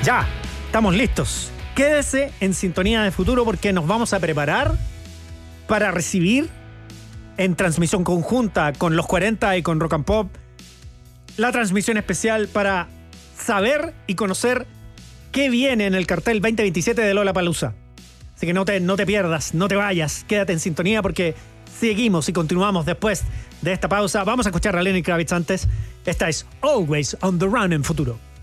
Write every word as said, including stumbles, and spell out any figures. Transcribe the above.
Ya, estamos listos. Quédese en sintonía de Futuro porque nos vamos a preparar para recibir en transmisión conjunta con los cuarenta y con Rock and Pop la transmisión especial para saber y conocer qué viene en el cartel veinte veintisiete de Lollapalooza. Así que no te, no te pierdas, no te vayas, quédate en sintonía porque seguimos y continuamos después de esta pausa. Vamos a escuchar a Lenny Kravitz antes. Esta es Always on the Run en Futuro.